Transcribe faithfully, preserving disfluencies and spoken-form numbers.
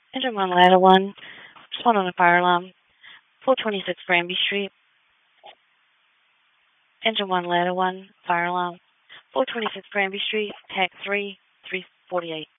Engine one, ladder one. Respond on a fire alarm. four twenty-six Granby Street. Engine one, ladder one. Fire alarm. four twenty-six Granby Street. Tag three, three forty-eight.